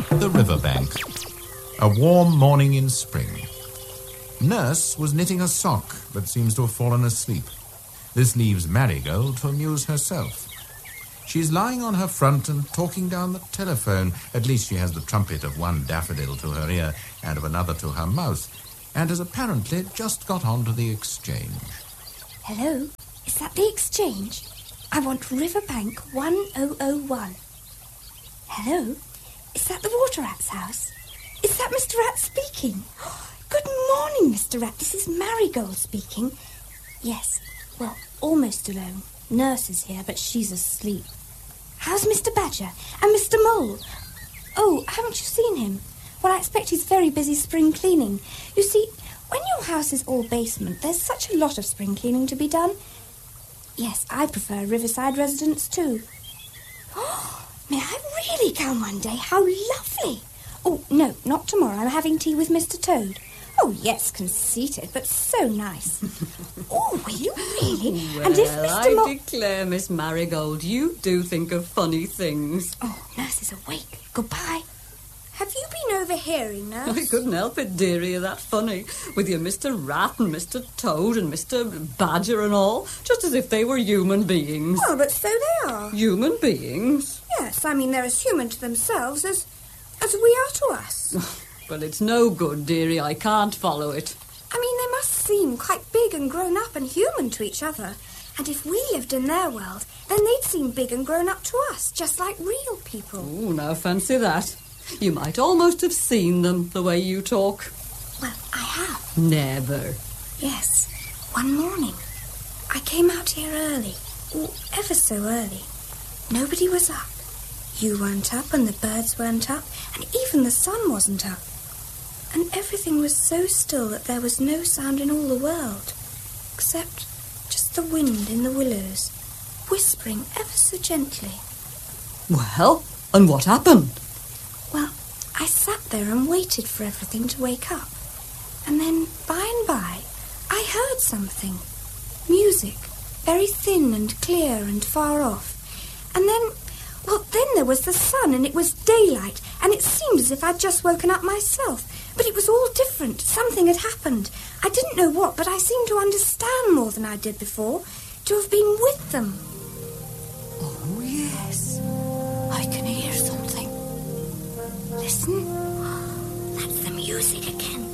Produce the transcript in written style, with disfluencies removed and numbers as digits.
The riverbank. A warm morning in spring. Nurse was knitting a sock, but seems to have fallen asleep. This leaves Marigold to amuse herself. She's lying on her front and talking down the telephone. At least she has the trumpet of one daffodil to her ear and of another to her mouth, and has apparently just got on to the exchange. Hello? Is that the exchange? I want Riverbank 1001. Hello? Is that the Water Rat's house? Is that Mr. Rat speaking? Good morning, Mr. Rat. This is Marigold speaking. Yes, well, almost alone. Nurse is here, but she's asleep. How's Mr. Badger and Mr. Mole? Oh, haven't you seen him? Well, I expect he's very busy spring cleaning. You see, when your house is all basement, there's such a lot of spring cleaning to be done. Yes, I prefer riverside residence too. Oh, may I really come one day? How lovely! Oh, no, not tomorrow. I'm having tea with Mr. Toad. Oh, yes, conceited, but so nice. Oh, will you really? Well, and if Mr. I declare, Miss Marigold, you do think of funny things. Oh, Nurse is awake. Goodbye. Have you been overhearing, Nurse? I couldn't help it, dearie, you're that funny. With your Mr. Rat and Mr. Toad and Mr. Badger and all, just as if they were human beings. Oh, but so they are. Human beings? Yes, I mean, they're as human to themselves as we are to us. But it's no good, dearie, I can't follow it. I mean, they must seem quite big and grown up and human to each other. And if we lived in their world, then they'd seem big and grown up to us, just like real people. Oh, now fancy that. You might almost have seen them, the way you talk. Well, I have. Never. Yes, one morning. I came out here early, ever so early. Nobody was up. You weren't up and the birds weren't up, and even the sun wasn't up. And everything was so still that there was no sound in all the world, except just the wind in the willows, whispering ever so gently. Well, and what happened? Well, I sat there and waited for everything to wake up. And then, by and by, I heard something. Music, very thin and clear and far off. And then there was the sun, and it was daylight, and it seemed as if I'd just woken up myself. But it was all different. Something had happened. I didn't know what, but I seemed to understand more than I did before, to have been with them. Oh, yes. I can hear something. Listen. That's the music again.